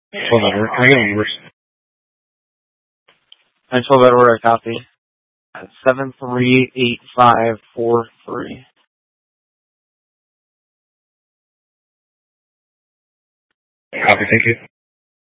Hold on, can I get numbers? I told that order a copy. 738543. Copy, thank you.